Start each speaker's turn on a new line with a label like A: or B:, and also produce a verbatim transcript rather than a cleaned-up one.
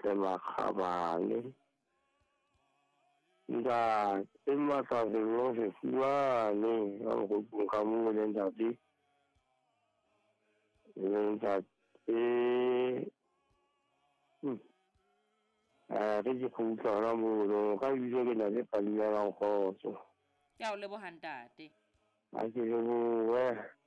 A: semakhabane nga emasavelo sefuane angokungkamule ndati ndati re ke khutlana molo ka bitse ke na le palla la nkgotso
B: ya o leboha ntate
A: a ke lebohe